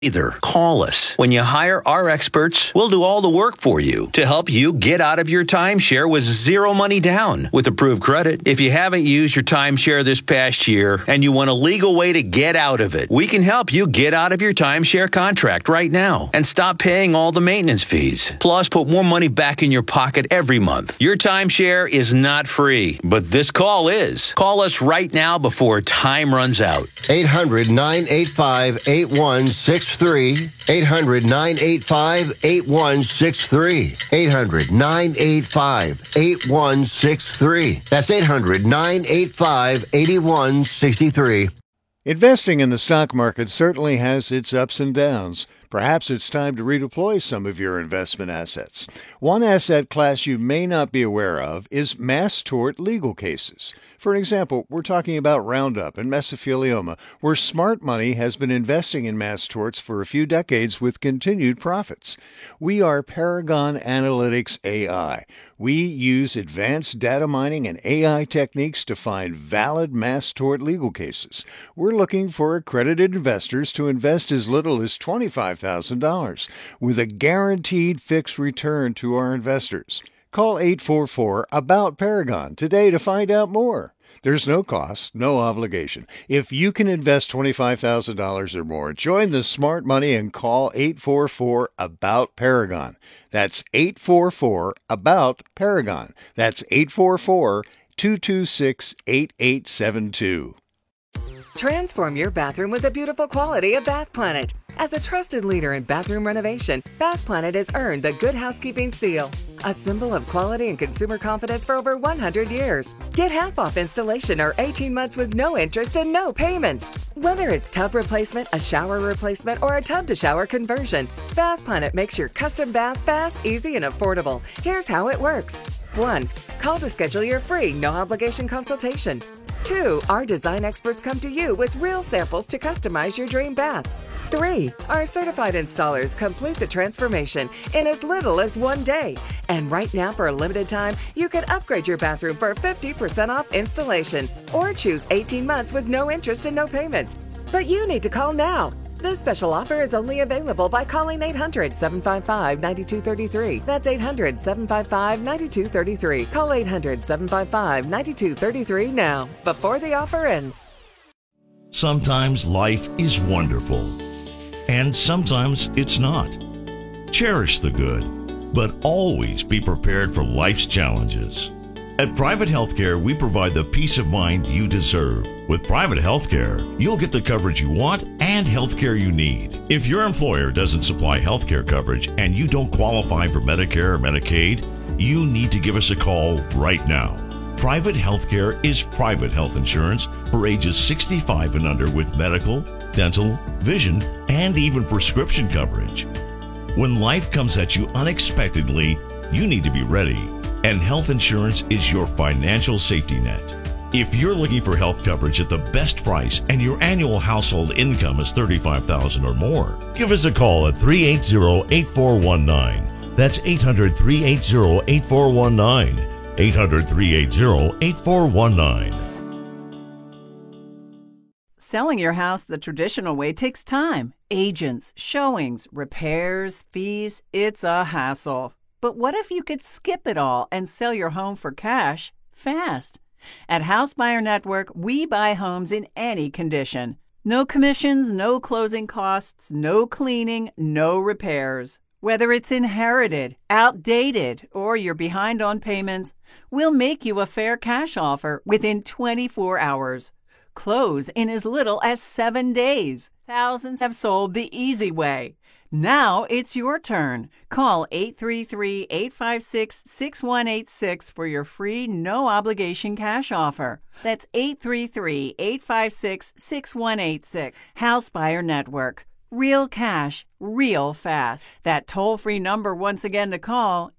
Either call us. When you hire our experts, we'll do all the work for you to help you get out of your timeshare with zero money down with approved credit. If you haven't used your timeshare this past year and you want a legal way to get out of it, we can help you get out of your timeshare contract right now and stop paying all the maintenance fees. Plus, put more money back in your pocket every month. Your timeshare is not free, but this call is. Call us right now before time runs out. 800-985-8163. 800-985-8163. 800-985-8163. That's 800-985-8163. Investing in the stock market certainly has its ups and downs. Perhaps it's time to redeploy some of your investment assets. One asset class you may not be aware of is mass tort legal cases. For example, we're talking about Roundup and mesothelioma, where smart money has been investing in mass torts for a few decades with continued profits. We are Paragon Analytics AI. We use advanced data mining and AI techniques to find valid mass tort legal cases. We're looking for accredited investors to invest as little as $25,000 with a guaranteed fixed return to our investors. Call 844-ABOUT-PARAGON today to find out more. There's no cost, no obligation. If you can invest $25,000 or more, join the smart money and call 844-ABOUT-PARAGON. That's 844-ABOUT-PARAGON. That's 844-226-8872. Transform your bathroom with the beautiful quality of Bath Planet. As a trusted leader in bathroom renovation, Bath Planet has earned the Good Housekeeping seal, a symbol of quality and consumer confidence for over 100 years. Get half off installation or 18 months with no interest and no payments. Whether it's tub replacement, a shower replacement, or a tub-to-shower conversion, Bath Planet makes your custom bath fast, easy, and affordable. Here's how it works. 1. Call to schedule your free, no-obligation consultation. 2. Our design experts come to you with real samples to customize your dream bath. 3. Our certified installers complete the transformation in as little as 1 day. And right now, for a limited time, you can upgrade your bathroom for 50% off installation or choose 18 months with no interest and no payments. But you need to call now. This special offer is only available by calling 800-755-9233. That's 800-755-9233. Call 800-755-9233 now, before the offer ends. Sometimes life is wonderful, and sometimes it's not. Cherish the good, but always be prepared for life's challenges. At Private Healthcare, we provide the peace of mind you deserve. With Private Healthcare, you'll get the coverage you want and healthcare you need. If your employer doesn't supply healthcare coverage and you don't qualify for Medicare or Medicaid, you need to give us a call right now. Private Healthcare is private health insurance for ages 65 and under with medical, dental, vision, and even prescription coverage. When life comes at you unexpectedly, you need to be ready. And health insurance is your financial safety net. If you're looking for health coverage at the best price and your annual household income is $35,000 or more, give us a call at 380-8419. That's 800-380-8419. 800-380-8419. Selling your house the traditional way takes time. Agents, showings, repairs, fees, it's a hassle. But what if you could skip it all and sell your home for cash fast? At House Buyer Network, we buy homes in any condition. No commissions, no closing costs, no cleaning, no repairs. Whether it's inherited, outdated, or you're behind on payments, we'll make you a fair cash offer within 24 hours. Close in as little as 7 days. Thousands have sold the easy way. Now it's your turn. Call 833-856-6186 for your free no-obligation cash offer. That's 833-856-6186. House Buyer Network. Real cash, real fast. That toll-free number once again to call,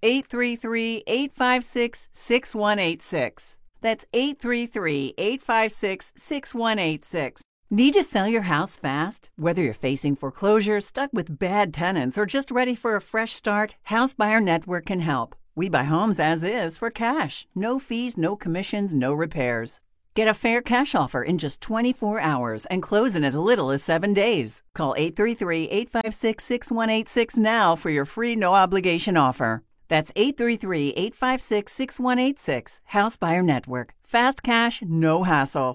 833-856-6186. That's 833-856-6186. Need to sell your house fast? Whether you're facing foreclosure, stuck with bad tenants, or just ready for a fresh start, House Buyer Network can help. We buy homes as is for cash. No fees, no commissions, no repairs. Get a fair cash offer in just 24 hours and close in as little as 7 days. Call 833-856-6186 now for your free no-obligation offer. That's 833-856-6186. House Buyer Network. Fast cash, no hassle.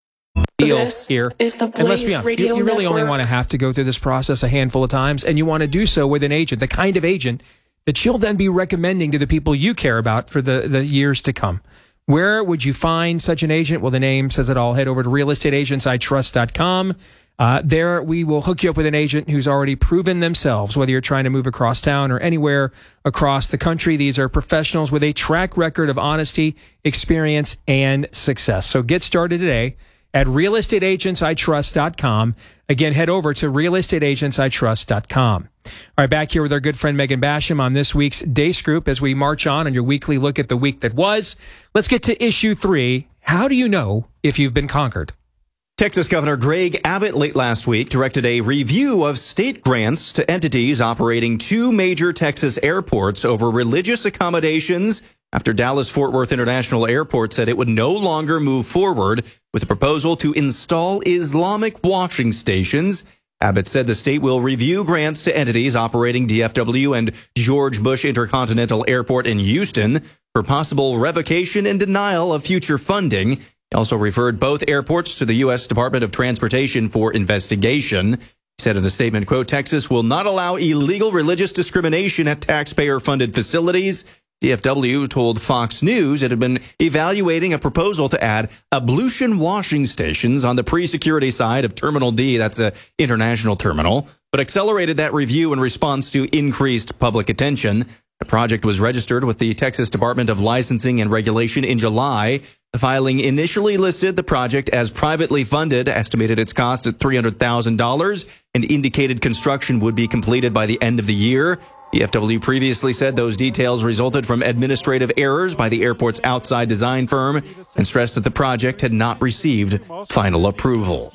Deal here. Is the and let's be honest, Radio you really only Network. want to have to go through this process a handful of times, and you want to do so with an agent, the kind of agent that you'll then be recommending to the people you care about for the years to come. Where would you find such an agent? Well, the name says it all. Head over to realestateagentsitrust.com. There we will hook you up with an agent who's already proven themselves, whether you're trying to move across town or anywhere across the country. These are professionals with a track record of honesty, experience, and success. So get started today at realestateagentsitrust.com. Again, head over to realestateagentsitrust.com. All right, back here with our good friend Megan Basham on this week's Day Scoop as we march on your weekly look at the week that was. Let's get to issue 3. How do you know if you've been conquered? Texas Governor Greg Abbott late last week directed a review of state grants to entities operating 2 major Texas airports over religious accommodations after Dallas-Fort Worth International Airport said it would no longer move forward with a proposal to install Islamic washing stations. Abbott said the state will review grants to entities operating DFW and George Bush Intercontinental Airport in Houston for possible revocation and denial of future funding. He also referred both airports to the U.S. Department of Transportation for investigation. He said in a statement, quote, Texas will not allow illegal religious discrimination at taxpayer-funded facilities. DFW told Fox News it had been evaluating a proposal to add ablution washing stations on the pre-security side of Terminal D, that's an international terminal, but accelerated that review in response to increased public attention. The project was registered with the Texas Department of Licensing and Regulation in July. The filing initially listed the project as privately funded, estimated its cost at $300,000, and indicated construction would be completed by the end of the year. DFW previously said those details resulted from administrative errors by the airport's outside design firm and stressed that the project had not received final approval.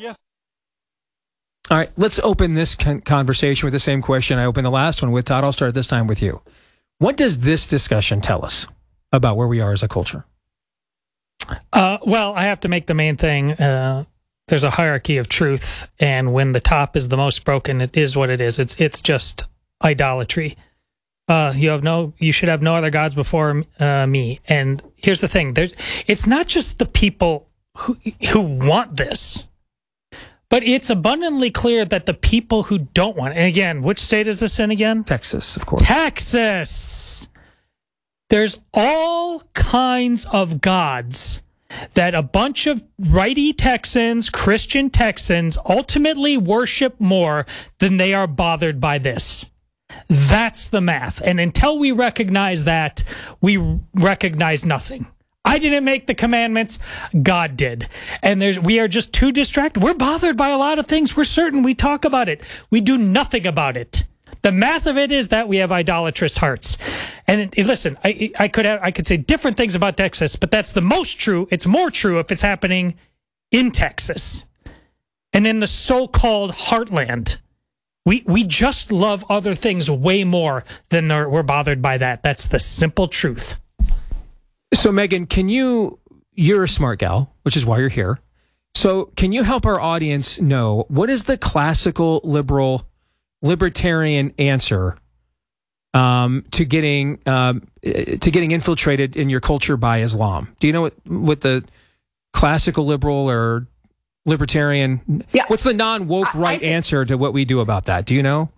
All right, let's open this conversation with the same question I opened the last one with. Todd, I'll start this time with you. What does this discussion tell us about where we are as a culture? Well, I have to make the main thing. There's a hierarchy of truth, and when the top is the most broken, it is what it is. It's just idolatry. You should have no other gods before me. And here's the thing: it's not just the people who want this, but it's abundantly clear that the people who don't want it. And again, which state is this in again? Texas, of course. Texas. There's all kinds of gods that a bunch of righty Texans, Christian Texans, ultimately worship more than they are bothered by this. That's the math. And until we recognize that, we recognize nothing. I didn't make the commandments. God did. And we are just too distracted. We're bothered by a lot of things. We're certain. We talk about it. We do nothing about it. The math of it is that we have idolatrous hearts. And listen, I could say different things about Texas, but that's the most true. It's more true if it's happening in Texas and in the so-called heartland. We just love other things way more than we're bothered by that. That's the simple truth. So, Megan, you're a smart gal, which is why you're here. So can you help our audience know what is the classical libertarian answer to getting infiltrated in your culture by Islam? Do you know what the classical liberal or libertarian? Yeah. What's the non-woke right answer to what we do about that? Do you know?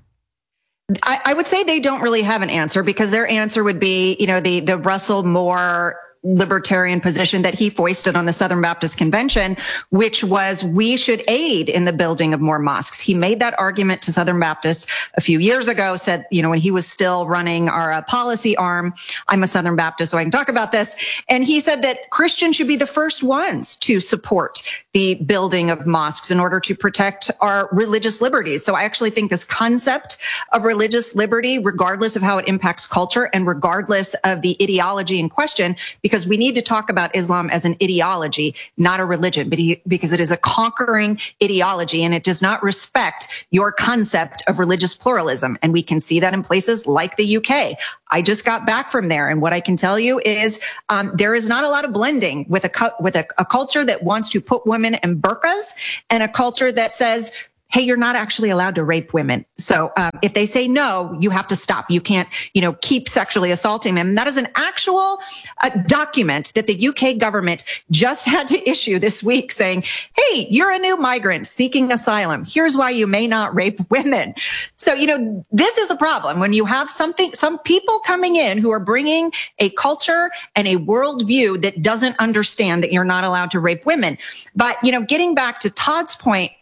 I would say they don't really have an answer, because their answer would be, the Russell Moore libertarian position that he foisted on the Southern Baptist Convention, which was we should aid in the building of more mosques. He made that argument to Southern Baptists a few years ago, said, when he was still running our policy arm, I'm a Southern Baptist, so I can talk about this. And he said that Christians should be the first ones to support the building of mosques in order to protect our religious liberties. So I actually think this concept of religious liberty, regardless of how it impacts culture and regardless of the ideology in question, because we need to talk about Islam as an ideology, not a religion, because it is a conquering ideology and it does not respect your concept of religious pluralism. And we can see that in places like the UK. I just got back from there, and what I can tell you is there is not a lot of blending with a culture that wants to put women in burqas and a culture that says, hey, you're not actually allowed to rape women. So if they say no, you have to stop. You can't, keep sexually assaulting them. And that is an actual document that the UK government just had to issue this week saying, hey, you're a new migrant seeking asylum. Here's why you may not rape women. So, this is a problem when you have some people coming in who are bringing a culture and a worldview that doesn't understand that you're not allowed to rape women. But, getting back to Todd's point,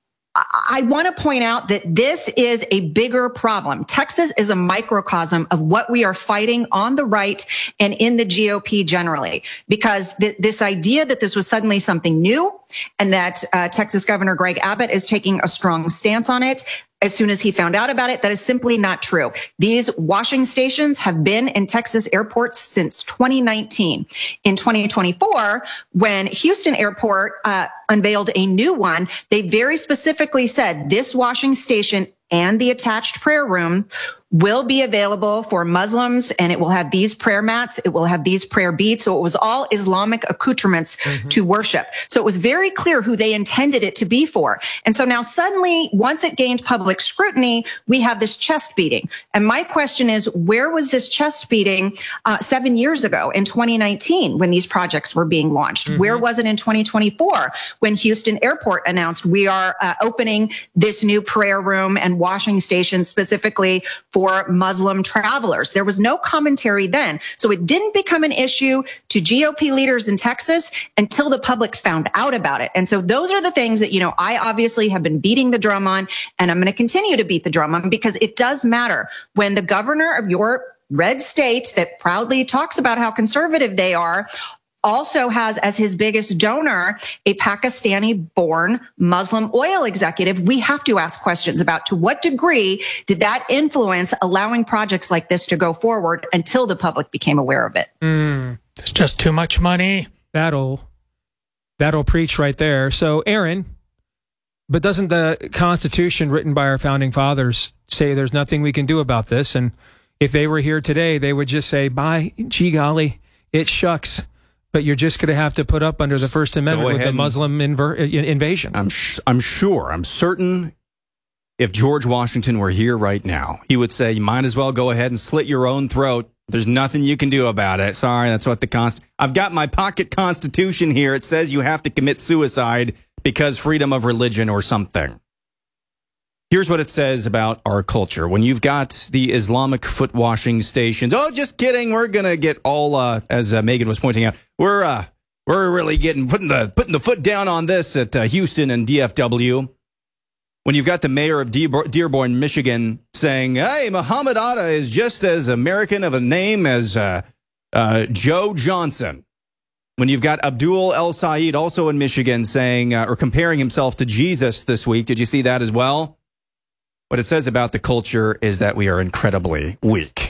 I want to point out that this is a bigger problem. Texas is a microcosm of what we are fighting on the right and in the GOP generally, because this idea that this was suddenly something new and that Texas Governor Greg Abbott is taking a strong stance on it as soon as he found out about it, that is simply not true. These washing stations have been in Texas airports since 2019. In 2024, when Houston Airport unveiled a new one, they very specifically said this washing station and the attached prayer room will be available for Muslims, and it will have these prayer mats. It will have these prayer beads. So it was all Islamic accoutrements to worship. So it was very clear who they intended it to be for. And so now suddenly, once it gained public scrutiny, we have this chest beating. And my question is, where was this chest beating 7 years ago in 2019 when these projects were being launched? Where was it in 2024 when Houston Airport announced we are opening this new prayer room and washing station specifically for Muslim travelers? There was no commentary then. So it didn't become an issue to GOP leaders in Texas until the public found out about it. And so those are the things that, I obviously have been beating the drum on, and I'm going to continue to beat the drum on, because it does matter when the governor of your red state that proudly talks about how conservative they are also has as his biggest donor a Pakistani-born Muslim oil executive. We have to ask questions about to what degree did that influence allowing projects like this to go forward until the public became aware of it. It's just too much money. That'll preach right there. So, Aaron, but doesn't the Constitution written by our founding fathers say there's nothing we can do about this? And if they were here today, they would just say, by gee golly, it shucks. But you're just going to have to put up under the First Amendment with the Muslim invasion. I'm certain if George Washington were here right now, he would say, you might as well go ahead and slit your own throat. There's nothing you can do about it. Sorry, that's what I've got my pocket Constitution here. It says you have to commit suicide because freedom of religion or something. Here's what it says about our culture. When you've got the Islamic foot washing stations, oh, just kidding. We're going to get all, as Megan was pointing out, we're really putting the foot down on this at Houston and DFW. When you've got the mayor of Dearborn, Michigan saying, hey, Muhammad Atta is just as American of a name as Joe Johnson. When you've got Abdul El Said also in Michigan saying, or comparing himself to Jesus this week. Did you see that as well? What it says about the culture is that we are incredibly weak.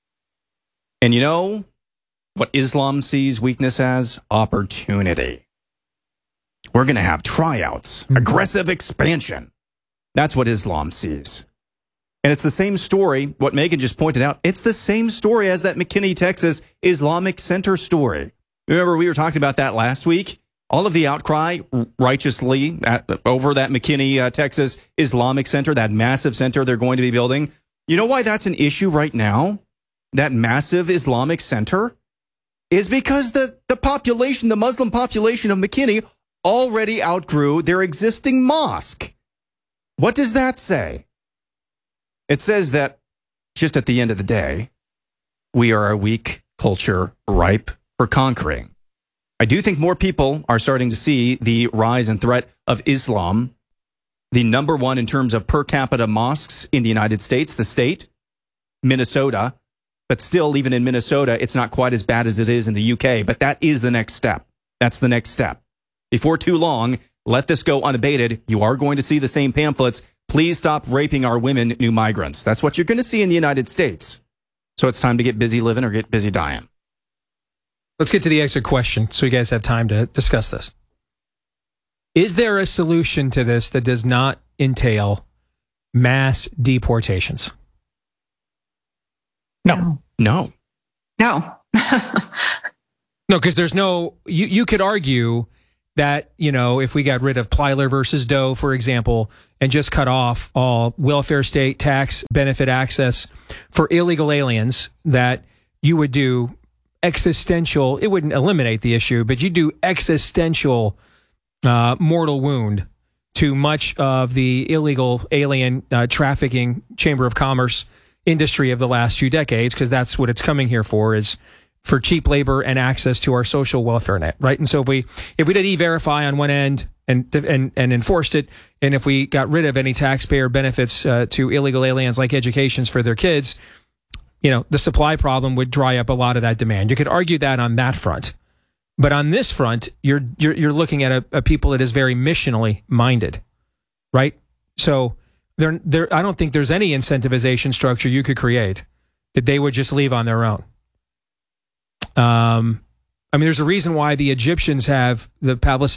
And you know what Islam sees weakness as? Opportunity. We're going to have tryouts, aggressive expansion. That's what Islam sees. And it's the same story, what Megan just pointed out, it's the same story as that McKinney, Texas Islamic Center story. Remember, we were talking about that last week? All of the outcry righteously over that McKinney, Texas Islamic Center, that massive center they're going to be building. You know why that's an issue right now? That massive Islamic center is because the population, the Muslim population of McKinney already outgrew their existing mosque. What does that say? It says that just at the end of the day, we are a weak culture ripe for conquering. I do think more people are starting to see the rise and threat of Islam, the number one in terms of per capita mosques in the United States, the state, Minnesota. But still, even in Minnesota, it's not quite as bad as it is in the UK. But that is the next step. That's the next step. Before too long, let this go unabated. You are going to see the same pamphlets. Please stop raping our women, new migrants. That's what you're going to see in the United States. So it's time to get busy living or get busy dying. Let's get to the extra question so you guys have time to discuss this. Is there a solution to this that does not entail mass deportations? No. No. No. No, because there's no, you could argue that, if we got rid of Plyler versus Doe, for example, and just cut off all welfare state tax benefit access for illegal aliens, that you would do existential, it wouldn't eliminate the issue, but you do existential mortal wound to much of the illegal alien trafficking Chamber of Commerce industry of the last few decades, because that's what it's coming here for, is for cheap labor and access to our social welfare net, right? And so if we did E-Verify on one end and enforced it, and if we got rid of any taxpayer benefits to illegal aliens like educations for their kids, the supply problem would dry up a lot of that demand. You could argue that on that front. But on this front, you're looking at a people that is very missionally minded, right? So I don't think there's any incentivization structure you could create that they would just leave on their own. There's a reason why the Egyptians have the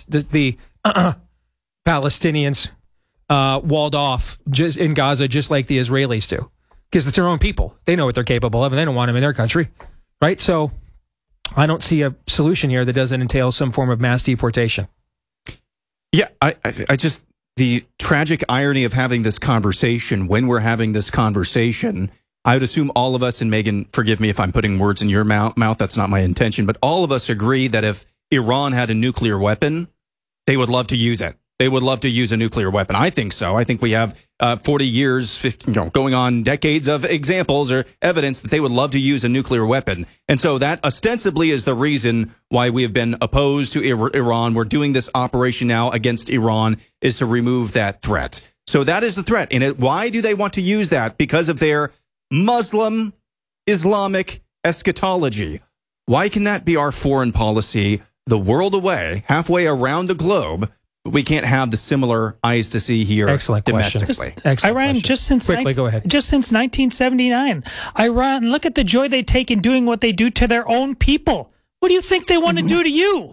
Palestinians walled off just in Gaza, just like the Israelis do, because it's their own people. They know what they're capable of, and they don't want them in their country, right? So I don't see a solution here that doesn't entail some form of mass deportation. Yeah, I just, the tragic irony of having this conversation, when we're having this conversation, I would assume all of us, and Megan, forgive me if I'm putting words in your mouth, that's not my intention, but all of us agree that if Iran had a nuclear weapon, they would love to use it. They would love to use a nuclear weapon. I think so. I think we have 40 years, 50, going on decades of examples or evidence that they would love to use a nuclear weapon. And so that ostensibly is the reason why we have been opposed to Iran. We're doing this operation now against Iran, is to remove that threat. So that is the threat. And why do they want to use that? Because of their Muslim Islamic eschatology. Why can that be our foreign policy the world away, halfway around the globe, but we can't have the similar eyes to see here domestically? Iran, just since 1979, Iran, look at the joy they take in doing what they do to their own people. What do you think they want to do to you?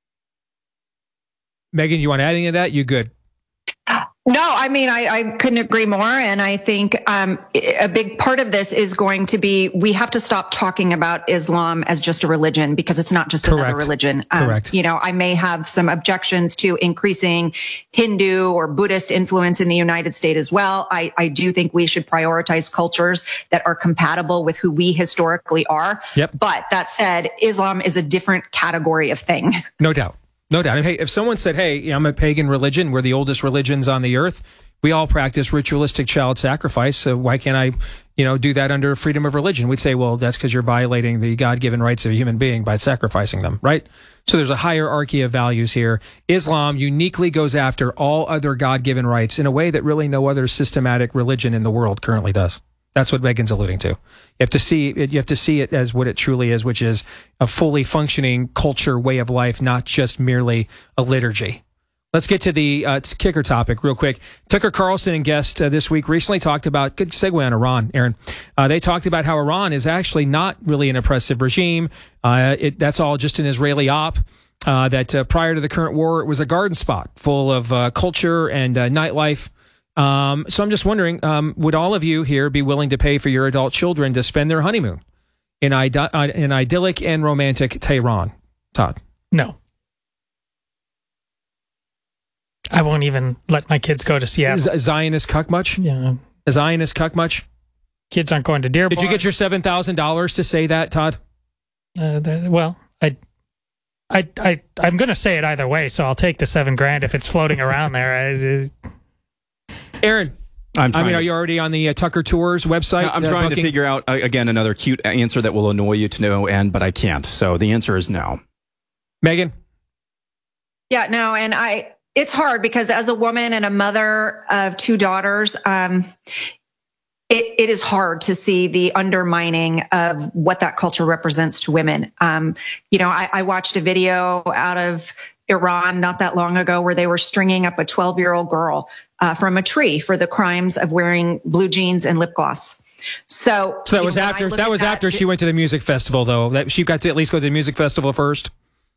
Megan, you want to add anything to that? You good? No, I couldn't agree more. And I think a big part of this is going to be, we have to stop talking about Islam as just a religion, because it's not just another religion. Correct. I may have some objections to increasing Hindu or Buddhist influence in the United States as well. I do think we should prioritize cultures that are compatible with who we historically are. Yep. But that said, Islam is a different category of thing. No doubt. No doubt. And hey, if someone said, hey, I'm a pagan religion, we're the oldest religions on the earth, we all practice ritualistic child sacrifice, so why can't I, do that under freedom of religion? We'd say, well, that's because you're violating the God-given rights of a human being by sacrificing them, right? So there's a hierarchy of values here. Islam uniquely goes after all other God-given rights in a way that really no other systematic religion in the world currently does. That's what Megan's alluding to. You have to see it as what it truly is, which is a fully functioning culture, way of life, not just merely a liturgy. Let's get to the kicker topic real quick. Tucker Carlson and guest this week recently talked about, good segue on Iran, Aaron. They talked about how Iran is actually not really an oppressive regime. That's all just an Israeli op. That prior to the current war, it was a garden spot full of culture and nightlife. So I'm just wondering, would all of you here be willing to pay for your adult children to spend their honeymoon in idyllic and romantic Tehran? Todd? No. I won't even let my kids go to Seattle. Zionist cuck much? Yeah. Zionist cuck much? Kids aren't going to Dearborn. Did you get your $7,000 to say that, Todd? Well, I'm going to say it either way, so I'll take the $7,000 if it's floating around there. Aaron, are you already on the Tucker Tours website? I'm trying to figure out, again, another cute answer that will annoy you to no end, but I can't. So the answer is no. Megan? Yeah, no, and it's hard because as a woman and a mother of two daughters, it is hard to see the undermining of what that culture represents to women. I watched a video out of Iran not that long ago where they were stringing up a 12-year-old girl from a tree for the crimes of wearing blue jeans and lip gloss. So that was after she went to the music festival, though. That she got to at least go to the music festival first.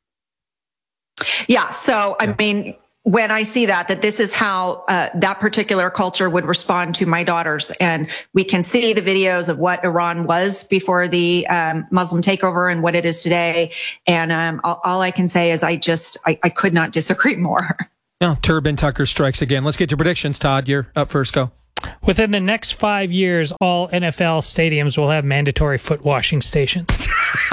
Yeah. So, I mean, when I see that this is how that particular culture would respond to my daughters. And we can see the videos of what Iran was before the Muslim takeover and what it is today. And all I can say is I could not disagree more. Yeah, Turbin Tucker strikes again. Let's get to predictions. Todd, you're up first. Go. Within the next 5 years, all NFL stadiums will have mandatory foot washing stations.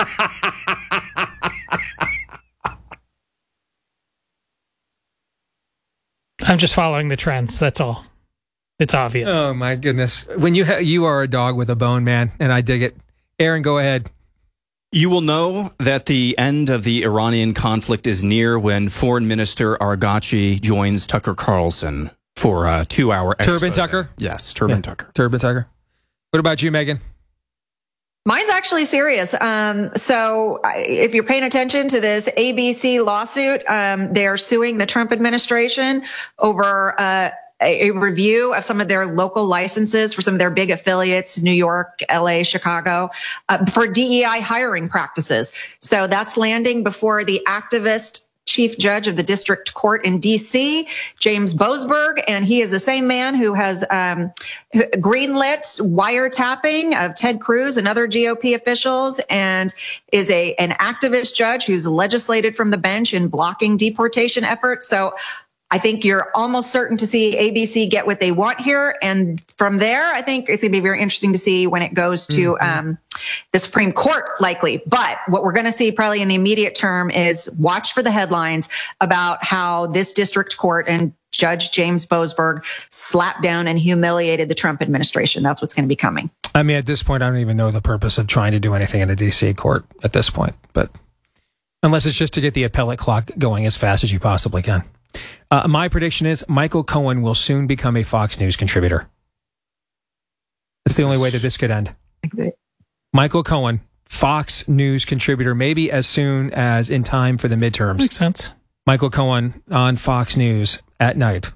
I'm just following the trends. That's all. It's obvious. Oh my goodness! When you are a dog with a bone, man, and I dig it. Aaron, go ahead. You will know that the end of the Iranian conflict is near when Foreign Minister Arghachi joins Tucker Carlson for a 2-hour expose. Turbin Tucker? Yes, Turbin Tucker. Turbin Tucker. What about you, Megan? Mine's actually serious. So if you're paying attention to this ABC lawsuit, they're suing the Trump administration over a review of some of their local licenses for some of their big affiliates, New York, LA, Chicago, for DEI hiring practices. So that's landing before the activist chief judge of the district court in D.C., James Boasberg, and he is the same man who has greenlit wiretapping of Ted Cruz and other GOP officials, and is an activist judge who's legislated from the bench in blocking deportation efforts. So I think you're almost certain to see ABC get what they want here. And from there, I think it's going to be very interesting to see when it goes to the Supreme Court, likely. But what we're going to see probably in the immediate term is watch for the headlines about how this district court and Judge James Boasberg slapped down and humiliated the Trump administration. That's what's going to be coming. I mean, at this point, I don't even know the purpose of trying to do anything in a D.C. court at this point. But unless it's just to get the appellate clock going as fast as you possibly can. My prediction is Michael Cohen will soon become a Fox News contributor. That's the only way that this could end. Michael Cohen, Fox News contributor, maybe as soon as in time for the midterms. Makes sense. Michael Cohen on Fox News at night,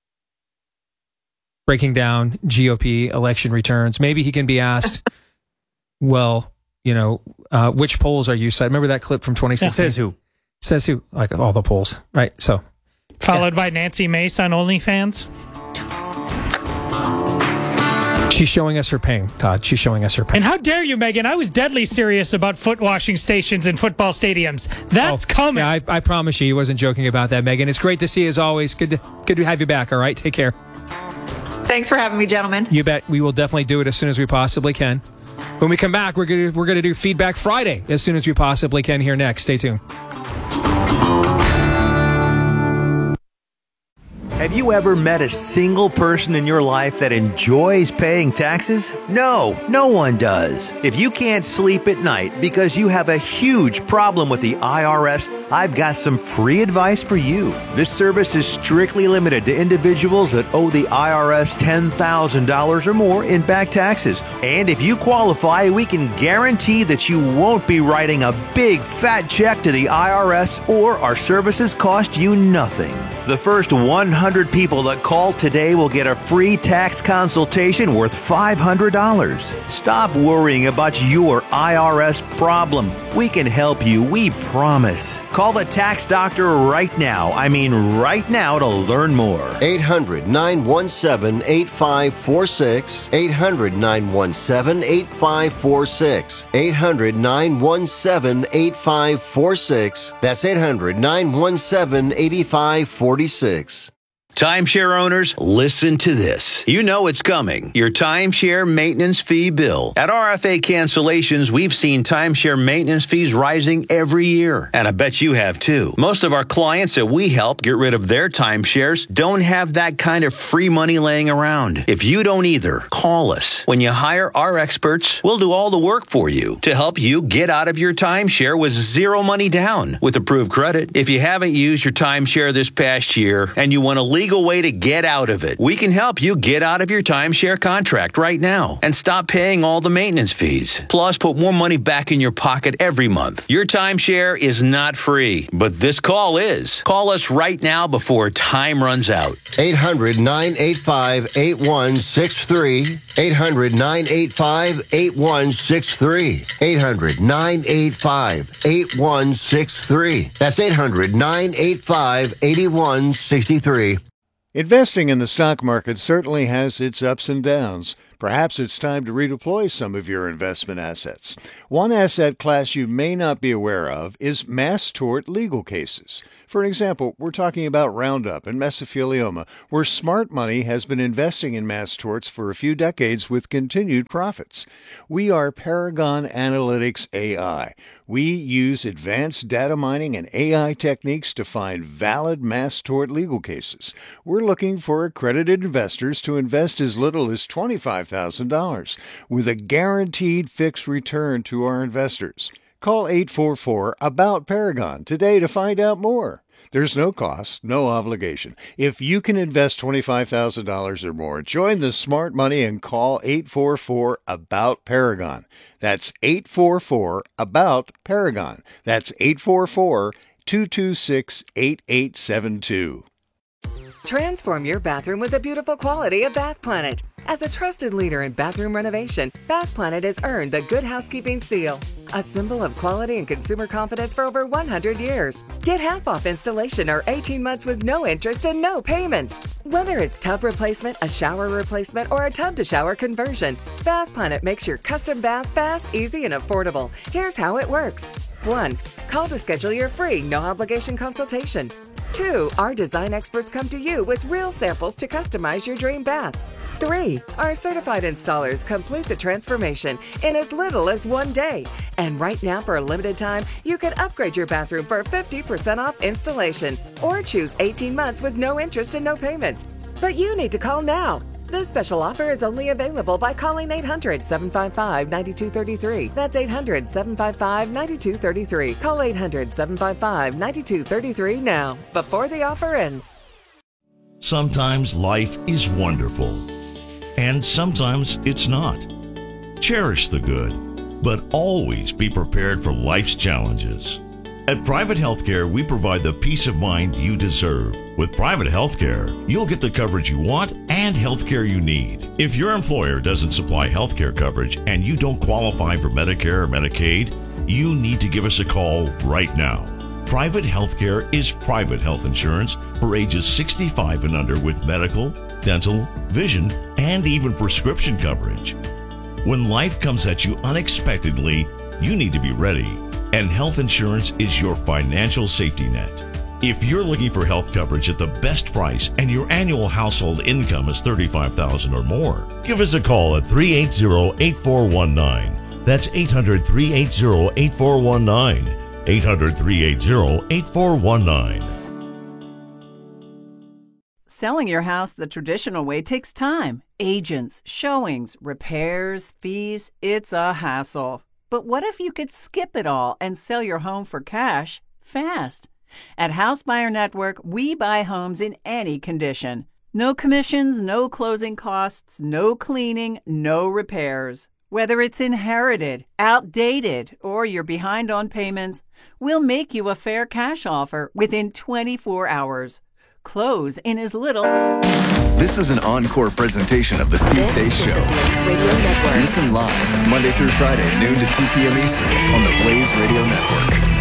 breaking down GOP election returns. Maybe he can be asked, well, which polls are you citing? Remember that clip from 2016? Says who? Says who? Like all the polls, right? So, followed by Nancy Mace on OnlyFans. She's showing us her pain, Todd. She's showing us her pain. And how dare you, Megan? I was deadly serious about foot washing stations in football stadiums. That's coming. Yeah, I promise you, he wasn't joking about that, Megan. It's great to see you as always. Good to have you back. All right, take care. Thanks for having me, gentlemen. You bet. We will definitely do it as soon as we possibly can. When we come back, we're gonna do Feedback Friday as soon as we possibly can here next. Stay tuned. Have you ever met a single person in your life that enjoys paying taxes? No, no one does. If you can't sleep at night because you have a huge problem with the IRS, I've got some free advice for you. This service is strictly limited to individuals that owe the IRS $10,000 or more in back taxes. And if you qualify, we can guarantee that you won't be writing a big fat check to the IRS, or our services cost you nothing. The first 100 people that call today will get a free tax consultation worth $500. Stop worrying about your IRS problem. We can help you, we promise. Call the tax doctor right now. I mean right now to learn more. 800-917-8546. 800-917-8546. 800-917-8546. That's 800-917-8546. Timeshare owners, listen to this. You know it's coming. Your timeshare maintenance fee bill. At RFA Cancellations, we've seen timeshare maintenance fees rising every year. And I bet you have too. Most of our clients that we help get rid of their timeshares don't have that kind of free money laying around. If you don't either, call us. When you hire our experts, we'll do all the work for you to help you get out of your timeshare with zero money down with approved credit. If you haven't used your timeshare this past year and you want to legally legal way to get out of it. We can help you get out of your timeshare contract right now and stop paying all the maintenance fees. Plus, put more money back in your pocket every month. Your timeshare is not free, but this call is. Call us right now before time runs out. 800-985-8163. 800-985-8163. 800-985-8163. That's 800-985-8163. Investing in the stock market certainly has its ups and downs. Perhaps it's time to redeploy some of your investment assets. One asset class you may not be aware of is mass tort legal cases. For example, we're talking about Roundup and mesothelioma, where smart money has been investing in mass torts for a few decades with continued profits. We are Paragon Analytics AI. We use advanced data mining and AI techniques to find valid mass tort legal cases. We're looking for accredited investors to invest as little as $25,000 with a guaranteed fixed return to our investors. Call 844-ABOUT-PARAGON today to find out more. There's no cost, no obligation. If you can invest $25,000 or more, join the smart money and call 844-ABOUT-PARAGON. That's 844-ABOUT-PARAGON. That's 844-226-8872. Transform your bathroom with the beautiful quality of Bath Planet. As a trusted leader in bathroom renovation, Bath Planet has earned the Good Housekeeping Seal, a symbol of quality and consumer confidence for over 100 years. Get half off installation or 18 months with no interest and no payments. Whether it's tub replacement, a shower replacement, or a tub-to-shower conversion, Bath Planet makes your custom bath fast, easy, and affordable. Here's how it works. 1. Call to schedule your free, no-obligation consultation. 2. Our design experts come to you with real samples to customize your dream bath. 3. Our certified installers complete the transformation in as little as 1 day. And right now, for a limited time, you can upgrade your bathroom for 50% off installation or choose 18 months with no interest and no payments. But you need to call now. This special offer is only available by calling 800-755-9233. That's 800-755-9233. Call 800-755-9233 now, before the offer ends. Sometimes life is wonderful, and sometimes it's not. Cherish the good, but always be prepared for life's challenges. At Private Healthcare, we provide the peace of mind you deserve. With Private Healthcare, you'll get the coverage you want and healthcare you need. If your employer doesn't supply healthcare coverage and you don't qualify for Medicare or Medicaid, you need to give us a call right now. Private Healthcare is private health insurance for ages 65 and under with medical, dental, vision, and even prescription coverage. When life comes at you unexpectedly, you need to be ready. And health insurance is your financial safety net. If you're looking for health coverage at the best price and your annual household income is $35,000 or more, give us a call at 380-8419. That's 800-380-8419. 800-380-8419. Selling your house the traditional way takes time. Agents, showings, repairs, fees, it's a hassle. But what if you could skip it all and sell your home for cash fast? At House Buyer Network, we buy homes in any condition. No commissions, no closing costs, no cleaning, no repairs. Whether it's inherited, outdated, or you're behind on payments, we'll make you a fair cash offer within 24 hours. Close in as little. This is an encore presentation of the Steve Deace Show. Blaze Radio Network. Listen live Monday through Friday, noon to 2 p.m. Eastern on the Blaze Radio Network.